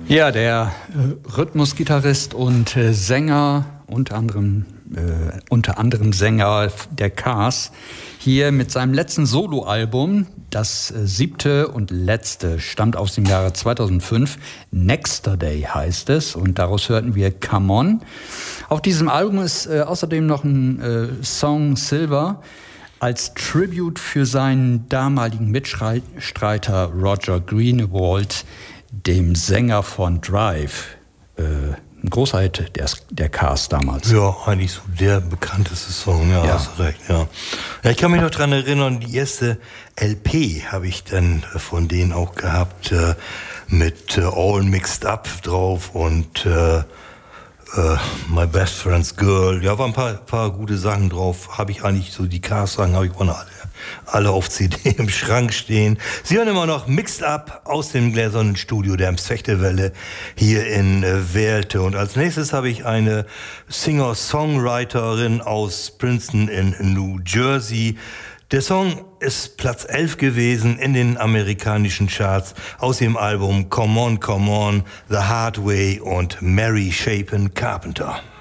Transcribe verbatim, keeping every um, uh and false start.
Ja, der äh, Rhythmusgitarrist und äh, Sänger, unter anderem, äh, unter anderem Sänger der Cars, hier mit seinem letzten Soloalbum, das äh, siebte und letzte, stammt aus dem Jahre zweitausendfünf. Nexterday heißt es, und daraus hörten wir Come On. Auf diesem Album ist äh, außerdem noch ein äh, Song Silver als Tribute für seinen damaligen Mitstreiter Roger Greenawald, dem Sänger von Drive. Äh, ein großer Hit der, der Cars damals. Ja, eigentlich so der bekannteste Song, ja, ja. hast recht, ja. Ja, ich kann mich noch dran erinnern, die erste L P habe ich dann von denen auch gehabt, äh, mit äh, All Mixed Up drauf und äh, Uh, My Best Friend's Girl, ja, waren ein paar, paar gute Sachen drauf. Habe ich eigentlich so die Cars-Sachen, habe ich alle, alle auf C D im Schrank stehen. Sie hören immer noch Mixed Up aus dem gläsernen Studio der Fechtewelle hier in äh, Werlte. Und als nächstes habe ich eine Singer-Songwriterin aus Princeton in New Jersey. Der Song ist Platz elf gewesen in den amerikanischen Charts aus dem Album Come On, Come On, The Hard Way und Mary Chapin Carpenter.